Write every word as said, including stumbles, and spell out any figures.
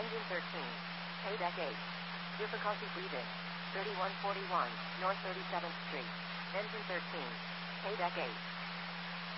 Engine thirteen. Paydeck eight. Difficulty breathing. thirty-one forty-one, North thirty-seventh Street. Engine thirteen. Paydeck eight.